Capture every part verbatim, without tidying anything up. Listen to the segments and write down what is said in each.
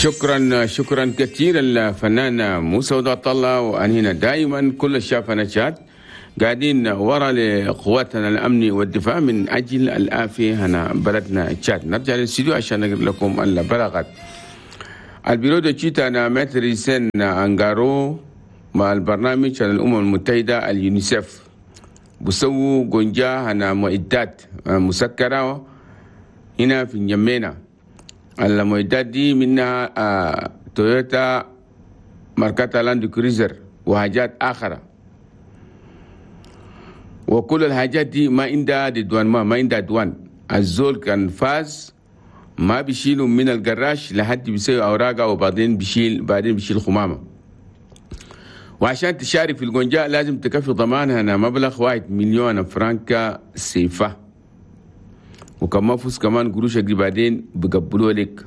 شكرا شكرا كثيرا الفنان موسى ودعت الله. وأنهينا دائما كل الشافنشات قاعدين ورا لقواتنا الأمن والدفاع من أجل الآفة هنا بلدنا تشاد. نرجع للاستديو عشان نقول لكم البلاغات. البيرو دو تشيتا أنا متري سن أنغارو مع البرنامج الأمم المتحدة اليونيسف بسووا جونجا هنا معدات مسكرة هنا في نيمينا. المعدات دي منها آه تويوتا ماركة لاند كروزر وحاجات آخرة، وكل الحاجات دي ما عندها ديوان، ما ما عندها دوان. الزول كان فاز ما بيشيلوا من الجراج لحد بيسوي أوراقه وبعدين بيشيل بعدين بيشيل خمامة. وعشان تشارك في الجونجا لازم تكفي ضمانها مبلغ واحد مليون فرنكا سيفا، وكمان فوز كمان قروشك دي بعدين بيقبلوا لك.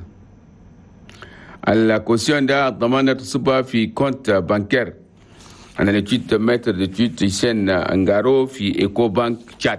الكوسيون ده الضمانة تصبها في كونت بانكير. أنا لقيت متر لقيت يسن أنغارو في إيكو بانك تشاد.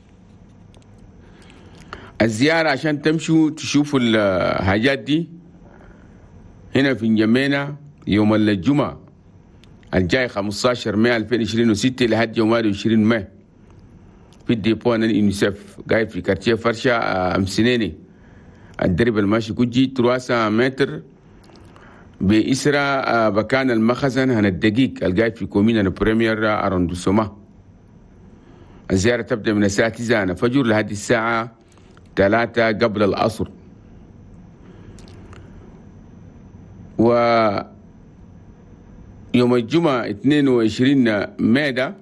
الزيارة عشان تمشوا تشوفوا الحاجات دي هنا في نجمينا يوم الجمعة الجاي خمسة عشر مايو ألفين وعشرين وستة لحد يوم واحد وعشرين مايو في الديبو اليونيسف قاعد في كارتيه فرشة أمسنيني. الدرب الماشي كوجي ثلاثة متر بإسرة بكان المخزن هنا الدقيق القاعد في كومينا بريمير أروندوسوما. الزيارة تبدأ من الساعة تسعة الفجر لحد الساعة ثلاثة قبل العصر. و يوم الجمعة اثنين وعشرين مايو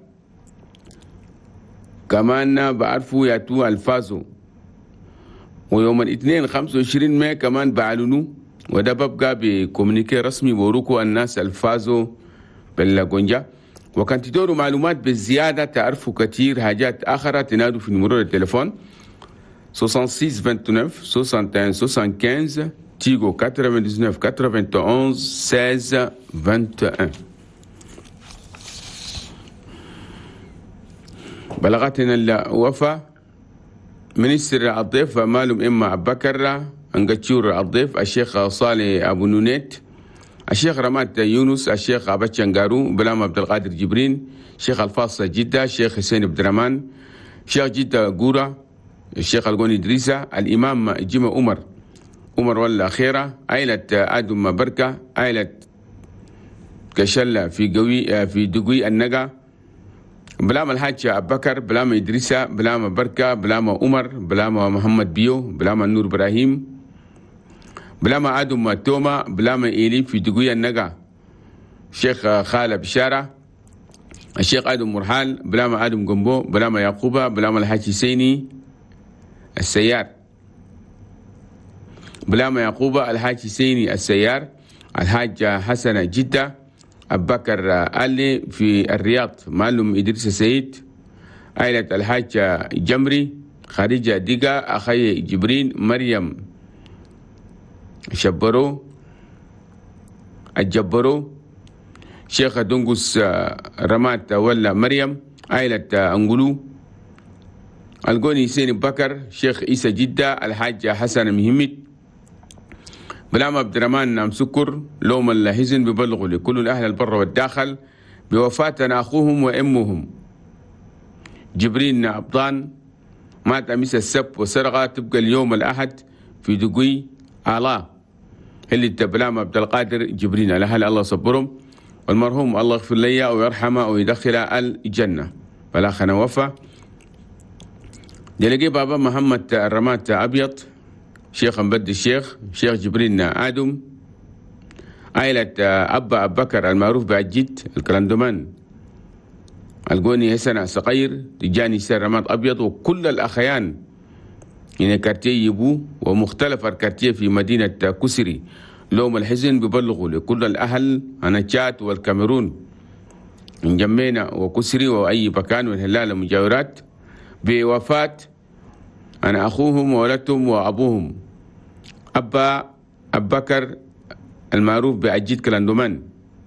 كمان بعرفوا ياتوا الفازو، ويوم الاثنين خمسة وعشرين مايو كمان بعلنوا، وده ببقى بكومونيكي رسمي بوروكوا الناس الفازوا بالجونجا. وكان تدوروا معلومات بالزيادة تعرفوا كتير حاجات آخرى تنادوا في نمرو التليفون ستة وستين تسعة وعشرين ستة وواحد خمسة تيجو تسعة وتسعين واحد واحد ستة واحد. بلغتنا الوفاة منستر الضيف مالهم إما بكر انقتشور الضيف الشيخ صالح أبو نونيت، الشيخ رمات يونس، الشيخ أبتش انقارو، بلام عبد القادر جبرين، الشيخ الفاص جدة، الشيخ حسين عبد الرحمن، الشيخ جدة قورة، الشيخ القوني إدريسة، الإمام جمع عمر عمر ولا خيرة، عائلة آدم بركة، عائلة كشلة في قوي في دقوي النقا، بلام الحاج أبو بكر، بلام إدريسة، بلام بركة، بلام عمر، بلام محمد بيو، بلام النور إبراهيم، بلام آدم توما، بلام إيلي في دقوي النقا، الشيخ خالد بشارة، الشيخ آدم مرحال، بلام آدم قنبو، بلام يعقوبة، بلام الحاج سيني السيار، بلام يعقوبة، الحاج سيني السيار، الحاج حسن جدة، أبو بكر علي في الرياض، معلم إدريس سيد، عائلة الحاج جمري، خديجة ديقا، أخي جبرين، مريم شبرو الجبرو، شيخ دنقس رمات ولا مريم، عائلة أنقلو، القوني سيني بكر، شيخ إيسى جدة، الحاج حسن مهمد، بلام عبد الرحمن نام سكر. لوم الحزن ببلغوا لكل الأهل البر والداخل بوفاة أخوهم وأمهم جبرين عبطان، مات أمس السبت وسرقة، تبقى اليوم الأحد في دقوي آلاء اللي بلام عبد القادر جبرين. الأهل الله صبرهم، والمرحوم الله يغفر لي ويرحمه ويدخل الجنة. فالأخنا وفى دلقي بابا محمد الرمات أبيض، شيخ مبدي الشيخ، شيخ جبرين آدم، عائلة أبا أبو بكر المعروف بعجيت الكلندمان، القوني حسن صقير، تجاني سير رمات أبيض، وكل الأخيان من كارتيه يبو ومختلف الكارتيه في مدينة كسري. لوم الحزن ببلغوا لكل الأهل أنا تشاد والكاميرون من جمينا وكسري وأي مكان من هلال المجاورات بوفاة أنا أخوهم وولدتهم وأبوهم أبا أبو بكر المعروف بعجيت كلاندومان،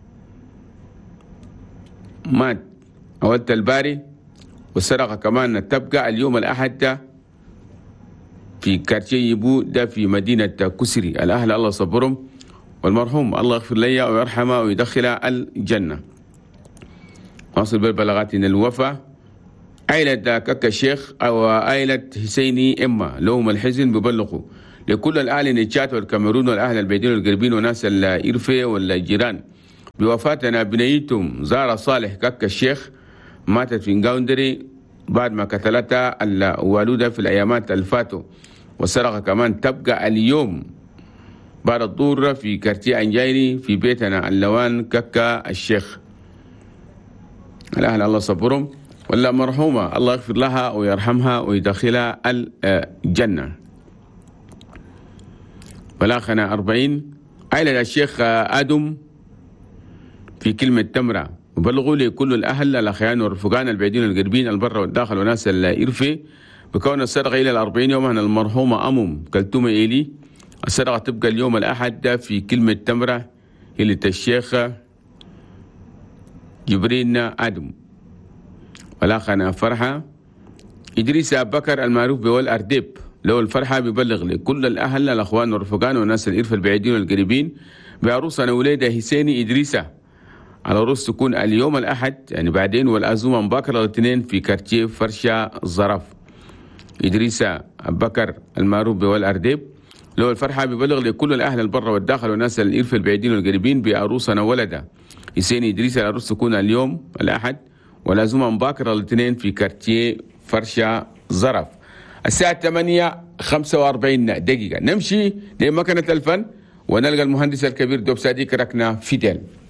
مات أولت الباري، والسرقة كمان تبقى اليوم الأحد ده في كارتيه يبو ده في مدينة كسري. الأهل الله صبرهم والمرحوم الله يغفر لي ويرحمه ويدخله الجنة. واصل بالبلاغات إن الوفا عائلة كك الشيخ أو عائلة حسيني إما لهم الحزن ببلغوا لكل الأهل نجات والكاميرون والأهل البعيدين والقريبين وناس الإرفة والجيران بوفاتنا بنيتهم زارة صالح كك الشيخ ماتت في نجاوندري بعد ما قتلتها الوالدة في الأيامات الفاتو، والسرقة كمان تبقى اليوم بعد الظهر في كارتيه أنجايري في بيتنا اللوان ككا الشيخ. الأهل الله صبرهم، ولا مرحومة الله يغفر لها ويرحمها ويدخلها الجنة. بلاغنا أربعين عائلة الشيخ آدم في كلمة تمرة، وبلغوا لي كل الأهل الأخيان والرفقان البعيدين القريبين البر والداخل وناس الإرفة بكون السرقة إلى الأربعين يوما المرحومة أمم كلتومة إيلي. السرقة تبقى اليوم الأحد في كلمة تمرة اللي الشيخ جبرين آدم. والأخنا فرحة إدريس أبو بكر المعروف بول أرديب لو الفرحة ببلغ لكل الأهل الأخوان والرفقان والناس الإرفة البعيدين والقريبين بعروسنا وليدة حسيني إدريسة على عروس تكون اليوم الأحد يعني بعدين، والعزومة مباكرة الاثنين في كارتيه فرشة الظرف. إدريسة أبو بكر المعروف بول أرديب لو الفرحة ببلغ لكل الأهل البر والداخل والناس الإرفة البعيدين والقريبين بعروسنا ولدة حسيني إدريسة العروس تكون اليوم الأحد، والعزومة مباكرة الاثنين في كارتيه فرشة ظرف. الساعة ثمانية وخمسة وأربعين دقيقة نمشي لمكنة الفن ونلقى المهندس الكبير دوب صديق ركنا فيديل.